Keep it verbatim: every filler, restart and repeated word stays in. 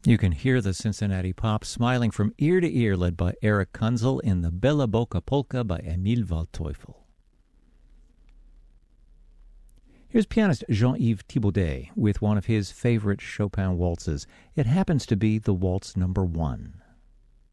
You can hear the Cincinnati Pop smiling from ear to ear, led by Eric Kunzel in the Bella Bocca Polka by Emil Waldteufel. Here's pianist Jean-Yves Thibaudet with one of his favorite Chopin waltzes. It happens to be the waltz number one.